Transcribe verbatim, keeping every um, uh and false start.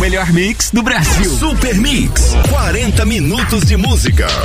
melhor mix do Brasil. Super Mix, quarenta minutos de música.